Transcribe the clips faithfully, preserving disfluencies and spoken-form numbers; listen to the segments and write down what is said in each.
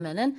면은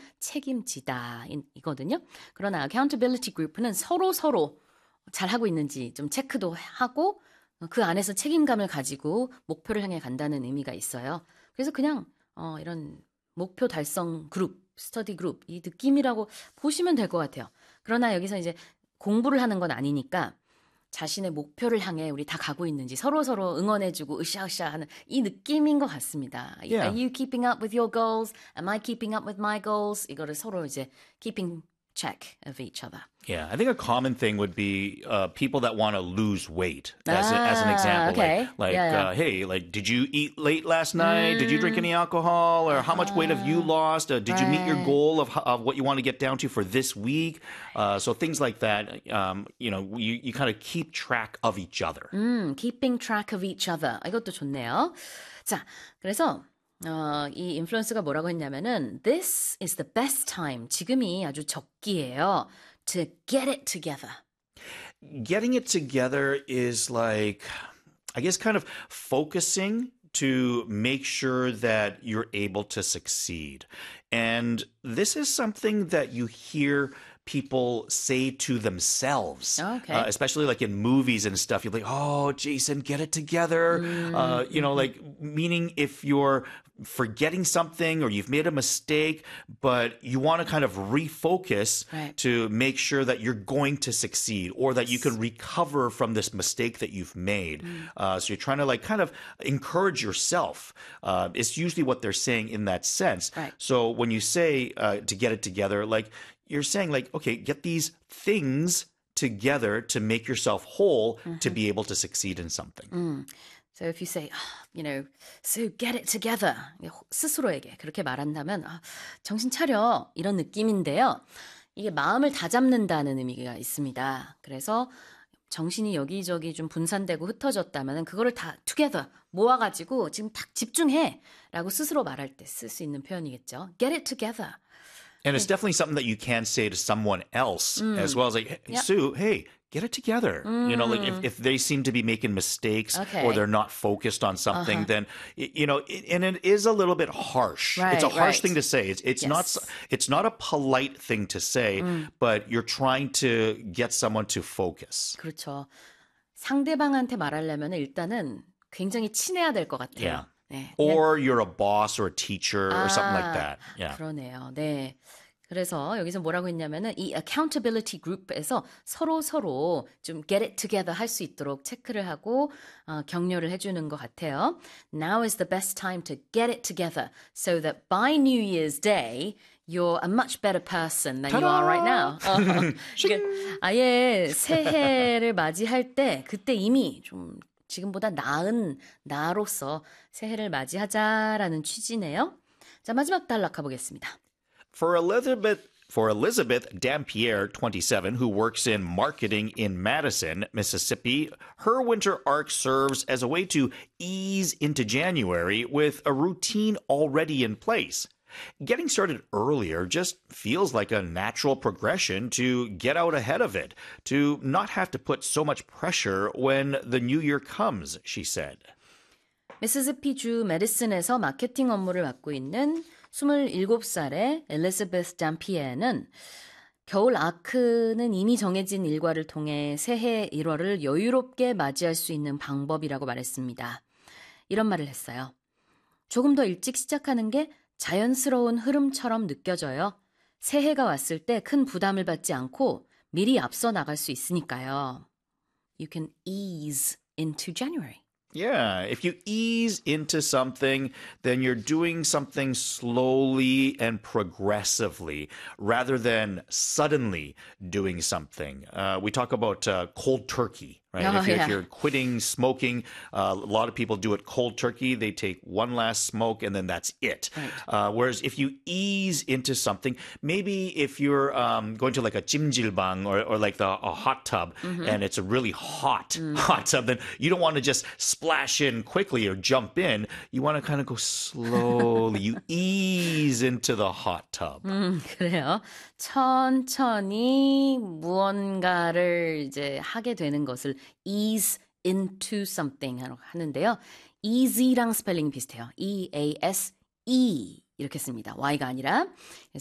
책임지다 이거든요. 그러나 accountability group는 서로 서로 잘하고 있는지 좀 체크도 하고 그 안에서 책임감을 가지고 목표를 향해 간다는 의미가 있어요. 그래서 그냥 어, 이런 목표 달성 그룹, 스터디 그룹 이 느낌이라고 보시면 될 것 같아요. 그러나 여기서 이제 공부를 하는 건 아니니까 자신의 목표를 향해 우리 다 가고 있는지 서로서로 응원해주고 으쌰으쌰 하는 이 느낌인 것 같습니다. Yeah. Are you keeping up with your goals? Am I keeping up with my goals? 이거를 서로 이제 keeping check of each other. Yeah, I think a common thing would be uh, people that want to lose weight. As, a, as an Ah, example, okay. like, like Yeah, yeah. Uh, hey, like, did you eat late last night? Did you drink any alcohol? Or how much weight have you lost? Uh, did you meet your right. goal of, of what you want to get down to for this week? Uh, so things like that, um, you know, you, you kind of keep track of each other. 음, keeping track of each other. 이것도 좋네요. 자, 그래서 어, 이 인플루언스가 뭐라고 했냐면은 This is the best time. 지금이 아주 적기예요. To get it together. Getting it together is like, I guess, kind of focusing to make sure that you're able to succeed. And this is something that you hear people say to themselves, Okay. uh, especially like in movies and stuff. You're like, oh, Jason, get it together. Mm, Uh, you know, mm-hmm. like meaning if you're forgetting something or you've made a mistake, but you want to kind of refocus Right. to make sure that you're going to succeed or that you can recover from this mistake that you've made. Mm. Uh, so you're trying to like kind of encourage yourself. Uh, it's usually what they're saying in that sense. Right. So when you say uh, to get it together, like you're saying like, okay, get these things together to make yourself whole Mm-hmm. to be able to succeed in something. 음. So if you say, ah, you know, so get it together. 스스로에게 그렇게 말한다면 아, 정신 차려 이런 느낌인데요. 이게 마음을 다잡는다는 의미가 있습니다. 그래서 정신이 여기저기 좀 분산되고 흩어졌다면 그거를 다 together 모아가지고 지금 딱 집중해라고 스스로 말할 때 쓸 수 있는 표현이겠죠. Get it together. And it's definitely something that you can say to someone else as well as like, hey, Yep. Sue, hey, get it together. You know, like if, if they seem to be making mistakes Okay. or they're not focused on something, then, y- you know, it, and it is a little bit harsh. it's a Right, harsh right. thing to say. It's, it's not, Yes. s- it's not a polite thing to say, but you're trying to get someone to focus. 그렇죠. 상대방한테 말하려면 일단은 굉장히 친해야 될 것 같아요. Yeah. 네. Or you're a boss or a teacher or something like 아, that. Yeah. 그러네요. 네. 그래서 여기서 뭐라고 했냐면은 이 accountability group에서 서로 서로 좀 get it together 할 수 있도록 체크를 하고 어, 격려를 해주는 것 같아요. Now is the best time to get it together so that by New Year's Day you're a much better person than you are right now. 어, 그러니까 아예 새해를 맞이할 때 그때 이미 좀 지금보다 나은 나로서 새해를 맞이하자라는 취지네요. 자, 마지막 단락 가보겠습니다. For Elizabeth for Elizabeth Dampier, twenty-seven, who works in marketing in Madison, Mississippi, her winter arc serves as a way to ease into January with a routine already in place. Getting started earlier just feels like a natural progression to get out ahead of it, to not have to put so much pressure when the new year comes, she said. 미시시피주 메디슨에서 마케팅 업무를 맡고 있는 스물일곱 살의 엘리자베스 담피에는 겨울 아크는 이미 정해진 일과를 통해 새해 일월을 여유롭게 맞이할 수 있는 방법이라고 말했습니다. 이런 말을 했어요. 조금 더 일찍 시작하는 게 자연스러운 흐름처럼 느껴져요. 새해가 왔을 때 큰 부담을 받지 않고 미리 앞서 나갈 수 있으니까요. You can ease into January. Yeah, if you ease into something, then you're doing something slowly and progressively rather than suddenly doing something. Uh, we talk about uh, cold turkey, right? Oh, if, you're, yeah. if you're quitting smoking, uh, a lot of people do it cold turkey. They take one last smoke and then that's it. Right. Uh, whereas if you ease into something, maybe if you're um, going to like a 찜질방 or, or like the, a hot tub and it's a really hot hot tub, then you don't want to just splash in quickly or jump in. You want to kind of go slowly. You ease into the hot tub. 음, 그래요. 천천히 무언가를 이제 하게 되는 것을 ease into something 하는데요. easy랑 스펠링이 비슷해요. E A S E 이렇게 씁니다. Y가 아니라.